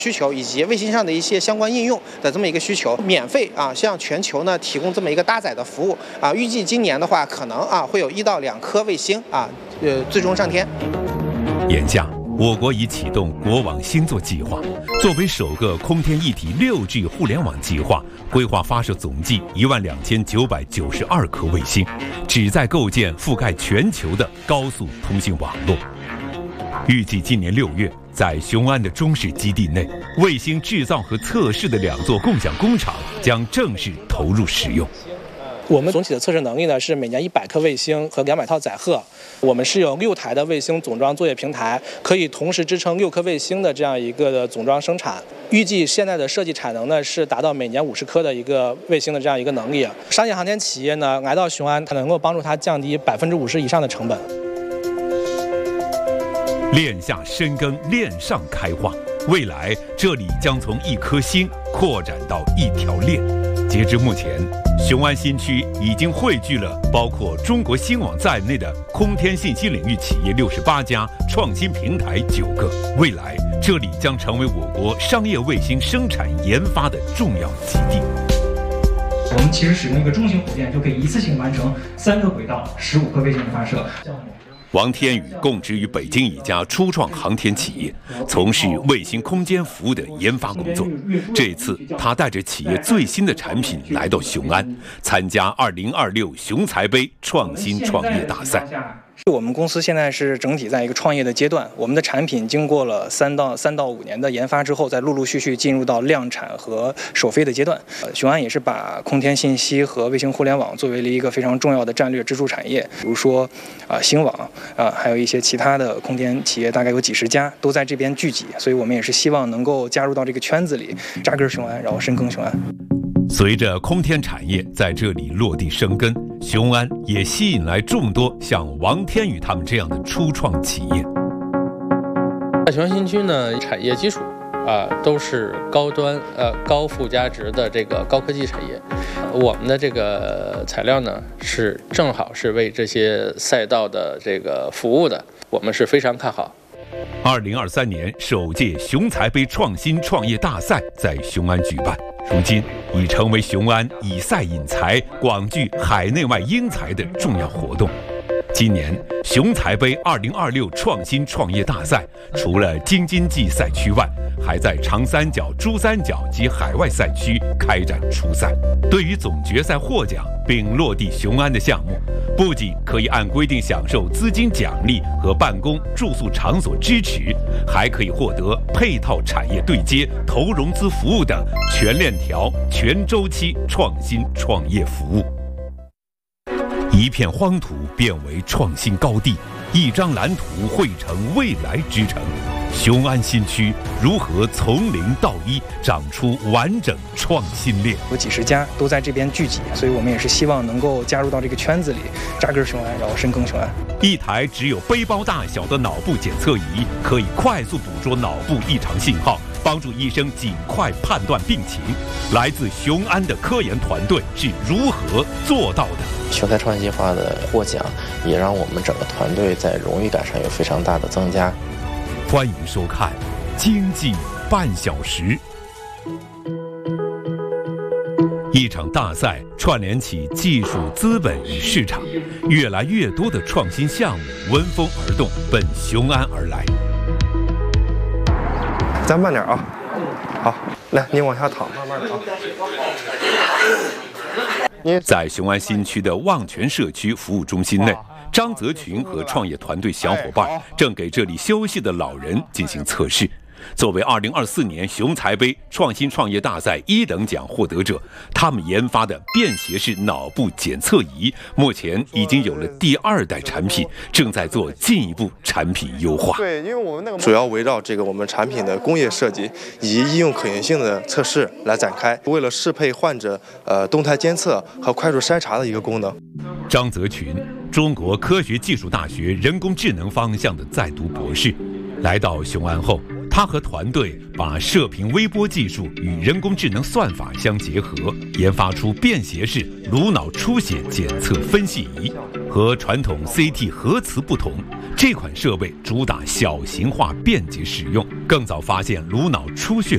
需求以及卫星上的一些相关应用的这么一个需求，免费向全球呢提供这么一个搭载的服务预计今年的话，可能会有1到2颗卫星最终上天。 眼下，我国已启动国网星座计划，作为首个空天一体6G 互联网计划，规划发射总计12992颗卫星，旨在构建覆盖全球的高速通信网络。预计今年6月，在雄安的中式基地内，卫星制造和测试的2座共享工厂将正式投入使用。 我们总体的测试能力呢是每年100颗卫星和200套载荷。我们是有6台的卫星总装作业平台，可以同时支撑6颗卫星的这样一个总装生产。预计现在的设计产能呢是达到每年50颗的一个卫星的这样一个能力。商业航天企业呢来到雄安，它能够帮助它降低50%以上的成本。 链下深耕，链上开花，未来这里将从1颗星扩展到1条链。截至目前，雄安新区已经汇聚了包括中国星网在内的空天信息领域企业68家，创新平台9个。未来这里将成为我国商业卫星生产研发的重要基地。 我们其实使用一个中型火箭就可以一次性完成3个轨道15颗卫星的发射。 王天宇供职于北京一家初创航天企业，从事卫星空间服务的研发工作。这一次，他带着企业最新的产品来到雄安，参加2026雄才杯创新创业大赛。 我们公司现在是整体在一个创业的阶段，我们的产品经过了3到5年的研发之后，再陆续进入到量产和首飞的阶段。雄安也是把空天信息和卫星互联网作为了一个非常重要的战略支柱产业，比如说星网还有一些其他的空天企业，大概有几10家都在这边聚集，所以我们也是希望能够加入到这个圈子里，扎根雄安，然后深耕雄安。 随着空天产业在这里落地生根，雄安也吸引来众多像王天宇他们这样的初创企业。 雄安新区呢，产业基础都是高端高附加值的这个高科技产业。我们的这个材料呢，是正好是为这些赛道的这个服务的，我们是非常看好。 2023年首届雄才杯创新创业大赛在雄安举办，如今已成为雄安以赛引才、广聚海内外英才的重要活动。今年雄才杯2026创新创业大赛除了京津冀赛区外，还在长三角、珠三角及海外赛区开展初赛。对于总决赛获奖并落地雄安的项目，不仅可以按规定享受资金奖励和办公住宿场所支持，还可以获得配套产业对接、投融资服务等全链条、全周期创新创业服务。一片荒土变为创新高地，一张蓝图绘成未来之城。雄安新区如何从0到1长出完整创新链？ 有几10家都在这边聚集，所以我们也是希望能够加入到这个圈子里，扎根雄安，然后深耕雄安。 一台只有背包大小的脑部检测仪，可以快速捕捉脑部异常信号，帮助医生尽快判断病情。来自雄安的科研团队是如何做到的？ 雄才创新计划的获奖，也让我们整个团队在荣誉感上有非常大的增加。 欢迎收看《经济半小时》。一场大赛串联起技术、资本与市场，越来越多的创新项目闻风而动，奔雄安而来。 咱慢点啊，好，来，您往下躺，慢慢的啊。 在雄安新区的望泉社区服务中心内，张泽群和创业团队小伙伴正给这里休息的老人进行测试。作为2024年雄才杯创新创业大赛1等奖获得者，他们研发的便携式脑部检测仪目前已经有了第2代产品，正在做进一步产品优化。 对，因为我们主要围绕这个我们产品的工业设计以及应用可行性的测试来展开，为了适配患者动态监测和快速筛查的一个功能。 张泽群，中国科学技术大学人工智能方向的在读博士，来到雄安后，他和团队把射频微波技术与人工智能算法相结合，研发出便携式颅脑出血检测分析仪。和传统 CT 核磁不同，这款设备主打小型化、便捷使用，更早发现颅脑出血